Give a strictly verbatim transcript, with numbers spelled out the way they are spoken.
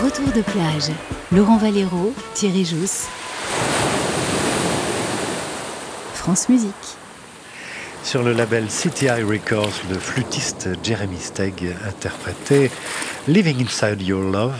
Retour de plage. Laurent Valero, Thierry Jousse. France Musique. Sur le label C T I Records, le flûtiste Jeremy Steig interprétait Living Inside Your Love,